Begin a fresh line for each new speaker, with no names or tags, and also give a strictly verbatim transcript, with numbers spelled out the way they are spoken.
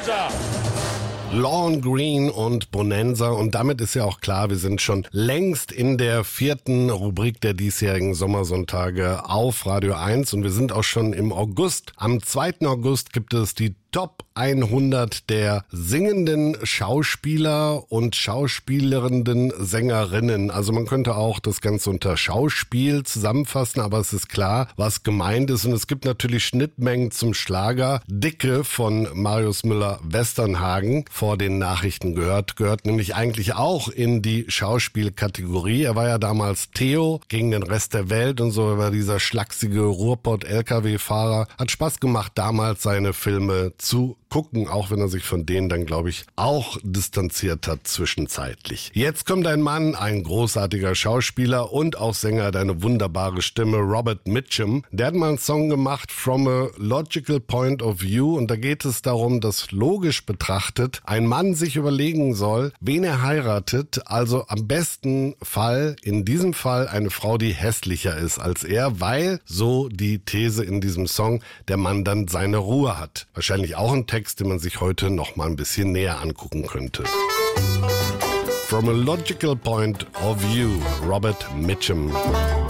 Bonanza.
Lorne Greene und Bonanza, und damit ist ja auch klar, wir sind schon längst in der vierten Rubrik der diesjährigen Sommersonntage auf Radio eins und wir sind auch schon im August. Am zweiten August gibt es die Top hundert der singenden Schauspieler und schauspielerenden Sängerinnen. Also man könnte auch das Ganze unter Schauspiel zusammenfassen, aber es ist klar, was gemeint ist. Und es gibt natürlich Schnittmengen zum Schlager. Dicke von Marius Müller-Westernhagen vor den Nachrichten gehört, gehört nämlich eigentlich auch in die Schauspielkategorie. Er war ja damals Theo gegen den Rest der Welt und so, er war dieser schlachsige Ruhrpott-L K W-Fahrer. Hat Spaß gemacht, damals seine Filme zu gucken, auch wenn er sich von denen dann, glaube ich, auch distanziert hat zwischenzeitlich. Jetzt kommt ein Mann, ein großartiger Schauspieler und auch Sänger, hat eine wunderbare Stimme, Robert Mitchum. Der hat mal einen Song gemacht, From a Logical Point of View, und da geht es darum, dass logisch betrachtet ein Mann sich überlegen soll, wen er heiratet, also am besten Fall, in diesem Fall eine Frau, die hässlicher ist als er, weil, so die These in diesem Song, der Mann dann seine Ruhe hat. Wahrscheinlich auch ein Text, den man sich heute noch mal ein bisschen näher angucken könnte. From a Logical Point of View, Robert Mitchum.